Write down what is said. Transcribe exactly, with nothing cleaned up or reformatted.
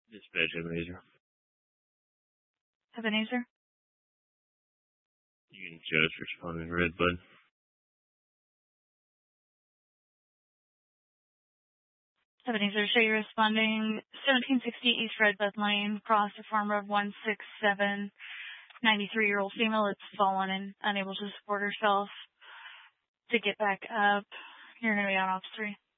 Dispatch Ebenezer. Ebenezer? You can just respond in red, bud. Ebenezer, show you responding seventeen sixty East Red Bud Lane, cross the farm road one six seven, ninety-three-year-old female that's fallen and unable to support herself to get back up. You're going to be on ops three.